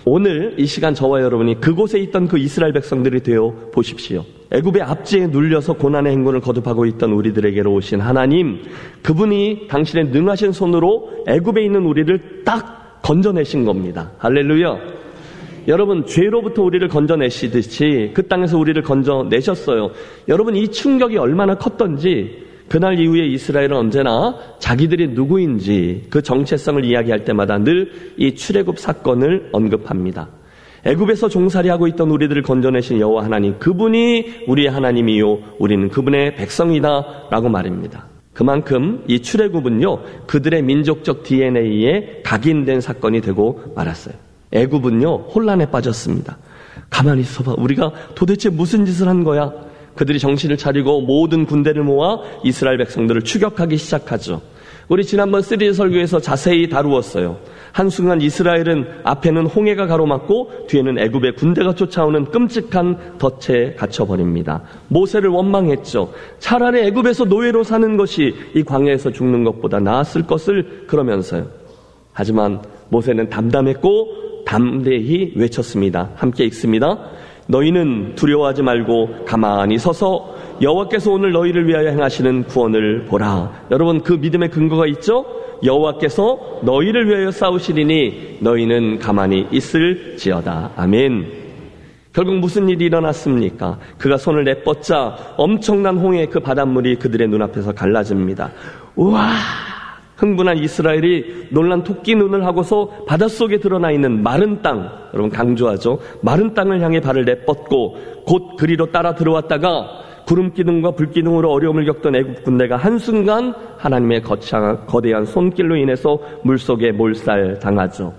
오늘 이 시간 저와 여러분이 그곳에 있던 그 이스라엘 백성들이 되어 보십시오. 애굽의 압제에 눌려서 고난의 행군을 거듭하고 있던 우리들에게로 오신 하나님, 그분이 당신의 능하신 손으로 애굽에 있는 우리를 딱 건져내신 겁니다. 할렐루야. 여러분, 죄로부터 우리를 건져내시듯이 그 땅에서 우리를 건져내셨어요. 여러분, 이 충격이 얼마나 컸던지 그날 이후에 이스라엘은 언제나 자기들이 누구인지 그 정체성을 이야기할 때마다 늘 이 출애굽 사건을 언급합니다. 애굽에서 종살이하고 있던 우리들을 건져내신 여호와 하나님, 그분이 우리의 하나님이요 우리는 그분의 백성이다 라고 말입니다. 그만큼 이 출애굽은요 그들의 민족적 DNA에 각인된 사건이 되고 말았어요. 애굽은요 혼란에 빠졌습니다. 가만히 있어봐, 우리가 도대체 무슨 짓을 한 거야? 그들이 정신을 차리고 모든 군대를 모아 이스라엘 백성들을 추격하기 시작하죠. 우리 지난번 시리즈 설교에서 자세히 다루었어요. 한순간 이스라엘은 앞에는 홍해가 가로막고 뒤에는 애굽의 군대가 쫓아오는 끔찍한 덫에 갇혀버립니다. 모세를 원망했죠. 차라리 애굽에서 노예로 사는 것이 이 광야에서 죽는 것보다 나았을 것을 그러면서요. 하지만 모세는 담담했고 담대히 외쳤습니다. 함께 읽습니다. 너희는 두려워하지 말고 가만히 서서 여호와께서 오늘 너희를 위하여 행하시는 구원을 보라. 여러분, 그 믿음의 근거가 있죠? 여호와께서 너희를 위하여 싸우시리니 너희는 가만히 있을지어다. 아멘. 결국 무슨 일이 일어났습니까? 그가 손을 내뻗자 엄청난 홍해의 그 바닷물이 그들의 눈앞에서 갈라집니다. 우와! 흥분한 이스라엘이 놀란 토끼 눈을 하고서 바닷속에 드러나 있는 마른 땅, 여러분 강조하죠. 마른 땅을 향해 발을 내뻗고 곧 그리로 따라 들어왔다가 구름기둥과 불기둥으로 어려움을 겪던 애굽 군대가 한순간 하나님의 거대한 손길로 인해서 물속에 몰살당하죠.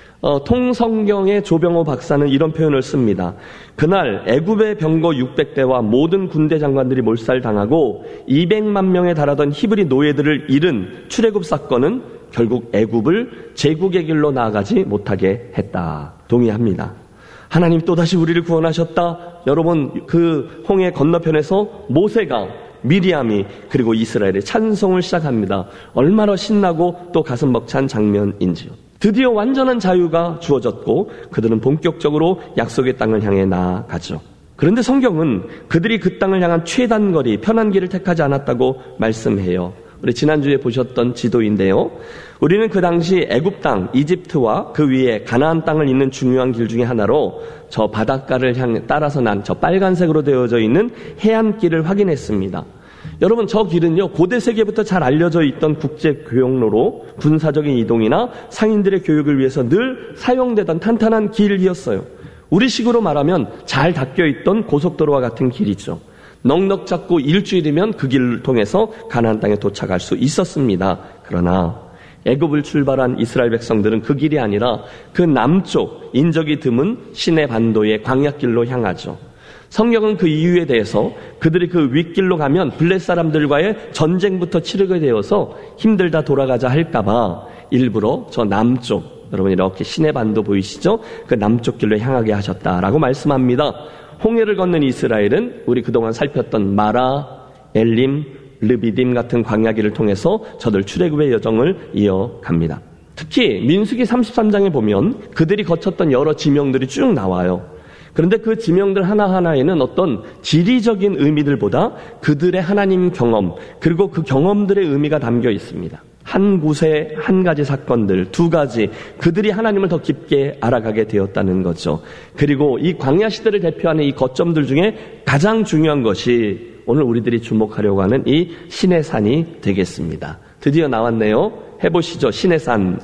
통성경의 조병호 박사는 이런 표현을 씁니다. 그날 애굽의 병거 600대와 모든 군대 장관들이 몰살당하고 200만 명에 달하던 히브리 노예들을 잃은 출애굽 사건은 결국 애굽을 제국의 길로 나아가지 못하게 했다. 동의합니다. 하나님 또다시 우리를 구원하셨다. 여러분, 그 홍해 건너편에서 모세가, 미리암이, 그리고 이스라엘의 찬송을 시작합니다. 얼마나 신나고 또 가슴 벅찬 장면인지요. 드디어 완전한 자유가 주어졌고 그들은 본격적으로 약속의 땅을 향해 나아가죠. 그런데 성경은 그들이 그 땅을 향한 최단거리, 편한 길을 택하지 않았다고 말씀해요. 우리 지난주에 보셨던 지도인데요. 우리는 그 당시 애굽 땅, 이집트와 그 위에 가나안 땅을 잇는 중요한 길 중에 하나로 저 바닷가를 향해 따라서 난 저 빨간색으로 되어져 있는 해안길을 확인했습니다. 여러분, 저 길은요 고대 세계부터 잘 알려져 있던 국제 교역로로 군사적인 이동이나 상인들의 교육을 위해서 늘 사용되던 탄탄한 길이었어요. 우리식으로 말하면 잘 닦여있던 고속도로와 같은 길이죠. 넉넉 잡고 일주일이면 그 길을 통해서 가나안 땅에 도착할 수 있었습니다. 그러나 애굽을 출발한 이스라엘 백성들은 그 길이 아니라 그 남쪽 인적이 드문 시내 반도의 광야길로 향하죠. 성경은 그 이유에 대해서 그들이 그 윗길로 가면 블레 사람들과의 전쟁부터 치르게 되어서 힘들다 돌아가자 할까봐 일부러 저 남쪽, 여러분 이렇게 시내 반도 보이시죠? 그 남쪽 길로 향하게 하셨다라고 말씀합니다. 홍해를 건넌 이스라엘은 우리 그동안 살폈던 마라, 엘림, 르비딤 같은 광야길을 통해서 저들 출애굽의 여정을 이어갑니다. 특히 민수기 33장에 보면 그들이 거쳤던 여러 지명들이 쭉 나와요. 그런데 그 지명들 하나하나에는 어떤 지리적인 의미들보다 그들의 하나님 경험, 그리고 그 경험들의 의미가 담겨 있습니다. 한 곳에 한 가지 사건들, 두 가지, 그들이 하나님을 더 깊게 알아가게 되었다는 거죠. 그리고 이 광야 시대를 대표하는 이 거점들 중에 가장 중요한 것이 오늘 우리들이 주목하려고 하는 이 시내산이 되겠습니다. 드디어 나왔네요. 해보시죠. 시내산.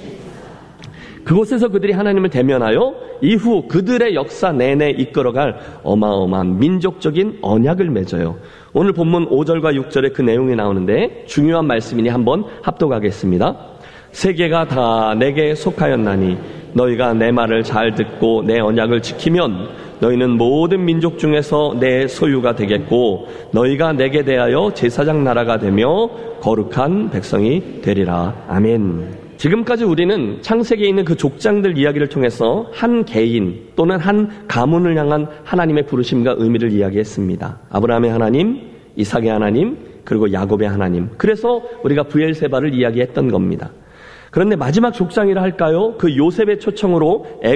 그곳에서 그들이 하나님을 대면하여 이후 그들의 역사 내내 이끌어갈 어마어마한 민족적인 언약을 맺어요. 오늘 본문 5절과 6절에 그 내용이 나오는데 중요한 말씀이니 한번 합독하겠습니다. 세계가 다 내게 속하였나니 너희가 내 말을 잘 듣고 내 언약을 지키면 너희는 모든 민족 중에서 내 소유가 되겠고 너희가 내게 대하여 제사장 나라가 되며 거룩한 백성이 되리라. 아멘. 지금까지 우리는 창세기에 있는 그 족장들 이야기를 통해서 한 개인 또는 한 가문을 향한 하나님의 부르심과 의미를 이야기했습니다. 아브라함의 하나님, 이삭의 하나님, 그리고 야곱의 하나님. 그래서 우리가 브엘세바를 이야기했던 겁니다. 그런데 마지막 족장이라 할까요? 그 요셉의 초청으로